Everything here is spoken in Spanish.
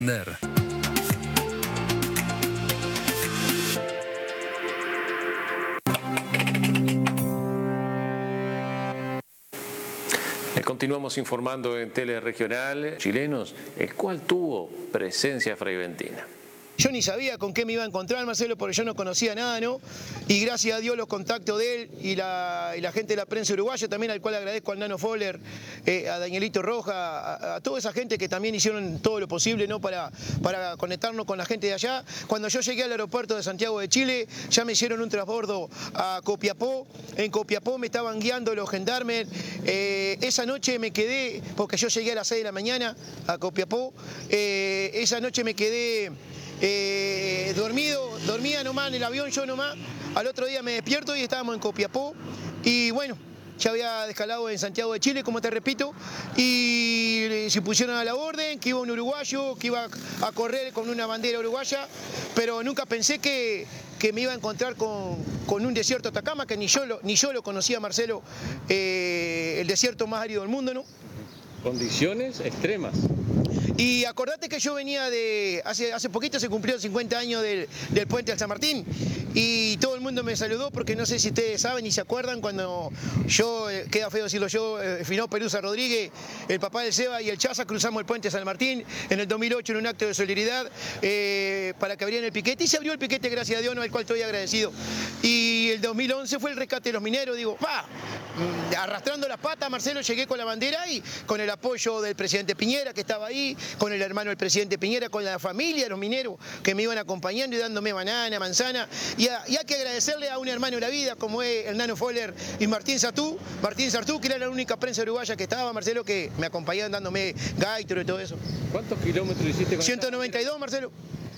Continuamos informando en Teleregional Chilenos, el cual tuvo presencia fraiventina. Yo ni sabía con qué me iba a encontrar, Marcelo, porque yo no conocía nada, ¿no? Y gracias a Dios los contactos de él y la gente de la prensa uruguaya, también al cual agradezco al Nano Foller, a Danielito Roja, a toda esa gente que también hicieron todo lo posible, ¿no? para conectarnos con la gente de allá. Cuando yo llegué al aeropuerto de Santiago de Chile, ya me hicieron un transbordo a Copiapó. En Copiapó me estaban guiando los gendarmes. Esa noche me quedé, porque yo llegué a las 6 de la mañana a Copiapó, esa noche me quedé dormía nomás en el avión, yo nomás. Al otro día me despierto y estábamos en Copiapó. Y bueno, ya había descalado en Santiago de Chile, como te repito, y se pusieron a la orden, que iba un uruguayo, que iba a correr con una bandera uruguaya, pero nunca pensé que me iba a encontrar con un desierto Atacama, que ni yo lo conocía, Marcelo, el desierto más árido del mundo, ¿no? Condiciones extremas. Y acordate que yo venía hace poquito se cumplió 50 años del puente al San Martín, y todo el mundo me saludó, porque no sé si ustedes saben y se acuerdan cuando yo, queda feo decirlo yo, Finó Pelusa Rodríguez, el papá del Seba y el Chaza, cruzamos el puente San Martín en el 2008 en un acto de solidaridad para que abrieran el piquete, y se abrió el piquete, gracias a Dios, ¿no? Al cual estoy agradecido. Y el 2011 fue el rescate de los mineros, digo, ¡pa! Arrastrando las patas, Marcelo, llegué con la bandera y con el apoyo del presidente Piñera, que estaba ahí, con el hermano del presidente Piñera, con la familia de los mineros que me iban acompañando y dándome banana, manzana. Y hay que agradecerle a un hermano de la vida, como es el Nano Foller y Martín Sartú, que era la única prensa uruguaya que estaba, Marcelo, que me acompañaban dándome gaitro y todo eso. ¿Cuántos kilómetros hiciste con 192, Marcelo.